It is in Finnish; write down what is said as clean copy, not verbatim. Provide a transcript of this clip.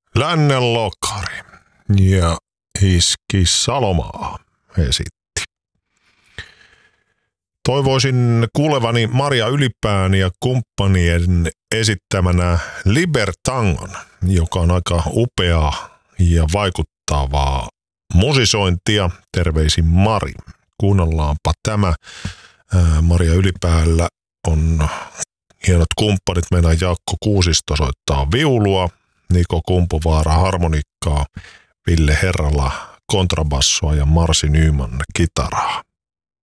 Lännen Lokari ja Iski Salomaa esitti. Toivoisin kuulevani Maria Ylipään ja kumppanien esittämänä Libertangon, joka on aika upeaa ja vaikuttavaa musisointia. Terveisin Mari. Kuunnellaanpa tämä. Maria Ylipäällä on hienot kumppanit. Meidän Jaakko Kuusisto soittaa viulua, Niko Kumpuvaara harmonikkaa, Ville Herrala kontrabassoa ja Marsi Nyman kitaraa.